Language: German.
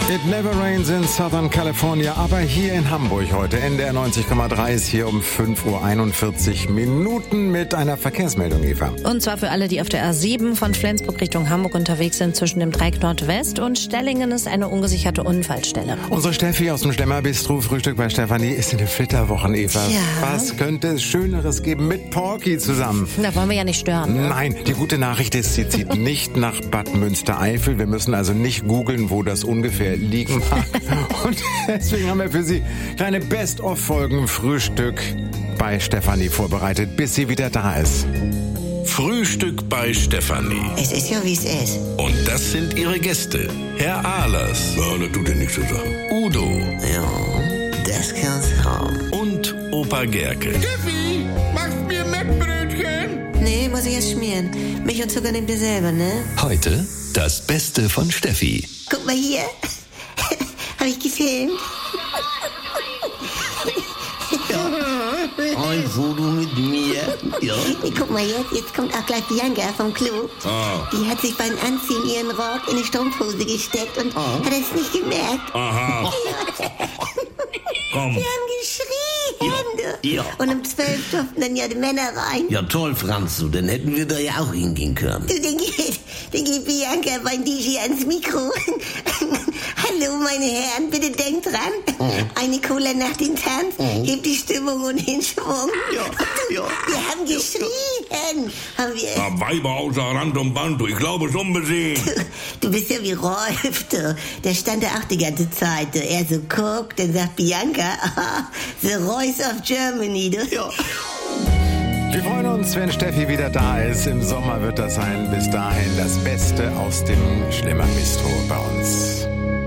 It never rains in Southern California, aber hier in Hamburg heute. NDR 90,3 ist hier um 5:41 Minuten mit einer Verkehrsmeldung, Eva. Und zwar für alle, die auf der A7 von Flensburg Richtung Hamburg unterwegs sind, zwischen dem Dreieck Nordwest und Stellingen ist eine ungesicherte Unfallstelle. Unsere Steffi aus dem Stemmerbistro, Frühstück bei Stefanie, ist in den Flitterwochen, Eva. Ja. Was könnte es Schöneres geben mit Porky zusammen? Da wollen wir ja nicht stören. Ne? Nein, die gute Nachricht ist, sie zieht nicht nach Bad Münstereifel. Wir müssen also nicht googeln, wo das ungefähr liegen mag. Und deswegen haben wir für Sie kleine Best-of-Folgen Frühstück bei Stefanie vorbereitet, bis sie wieder da ist. Frühstück bei Stefanie. Es ist ja, wie es ist. Und das sind ihre Gäste. Herr Ahlers. Ja, das tut ja nichts zu sagen. Udo. Ja, das kann's haben. Und Opa Gerke. Steffi, machst mir Mettbrötchen? Nee, muss ich erst schmieren. Milch und Zucker nehmt ihr selber, ne? Heute das Beste von Steffi. Guck mal hier. Hab ich gefilmt? Ein Foto mit mir. Ja. Nee, guck mal jetzt kommt auch gleich Bianca vom Klo. Die hat sich beim Anziehen ihren Rock in eine Strumpfhose gesteckt und hat es nicht gemerkt. Aha. Komm. Die haben geschrien. Ja. Und um 12 durften dann ja die Männer rein. Ja, toll, Franz, du, dann hätten wir da ja auch hingehen können. Du, dann geht Bianca beim DJ ans Mikro. Hallo, meine Herren, bitte denkt dran. Eine Cola nach dem Tanz hebt die Stimmung und den Schwung. Ja. Wir haben geschrien. Haben wir. Ja, Weiber außer Rand und Band, du, ich glaube schon besehen. Du bist ja wie Rolf, du. Der stand da auch die ganze Zeit. Du. Er so guckt, dann sagt Bianca, the Royce of Germany, du. Ja. Wir freuen uns, wenn Steffi wieder da ist. Im Sommer wird das sein. Bis dahin das Beste aus dem Schlimmer Bistro bei uns.